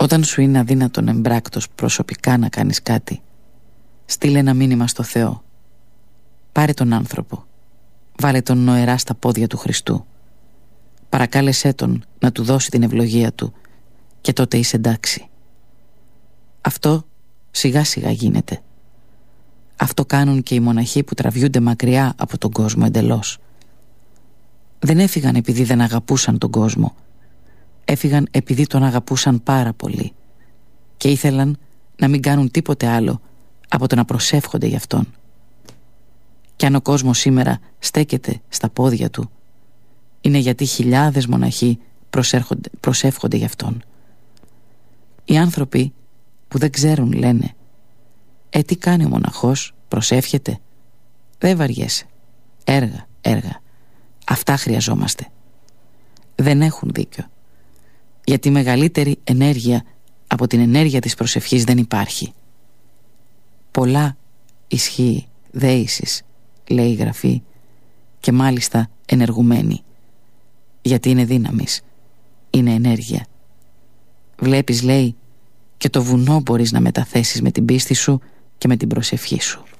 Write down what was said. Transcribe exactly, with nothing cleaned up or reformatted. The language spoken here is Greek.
Όταν σου είναι αδύνατον εμπράκτος προσωπικά να κάνεις κάτι, στείλε ένα μήνυμα στο Θεό. Πάρε τον άνθρωπο, βάλε τον νοερά στα πόδια του Χριστού. Παρακάλεσέ τον να του δώσει την ευλογία του και τότε είσαι εντάξει. Αυτό σιγά σιγά γίνεται. Αυτό κάνουν και οι μοναχοί που τραβιούνται μακριά από τον κόσμο εντελώς. Δεν έφυγαν επειδή δεν αγαπούσαν τον κόσμο. Έφυγαν επειδή τον αγαπούσαν πάρα πολύ και ήθελαν να μην κάνουν τίποτε άλλο από το να προσεύχονται γι' αυτόν. Κι αν ο κόσμος σήμερα στέκεται στα πόδια του, είναι γιατί χιλιάδες μοναχοί προσεύχονται γι' αυτόν. Οι άνθρωποι που δεν ξέρουν λένε «Ε, τι κάνει ο μοναχός, προσεύχεται?» Δεν βαριέσαι. Έργα, έργα. Αυτά χρειαζόμαστε. Δεν έχουν δίκιο. Γιατί μεγαλύτερη ενέργεια από την ενέργεια της προσευχής δεν υπάρχει. Πολλά ισχύει δέησης, λέει η Γραφή, και μάλιστα ενεργουμένη. Γιατί είναι δύναμης, είναι ενέργεια. Βλέπεις, λέει, και το βουνό μπορείς να μεταθέσεις με την πίστη σου και με την προσευχή σου.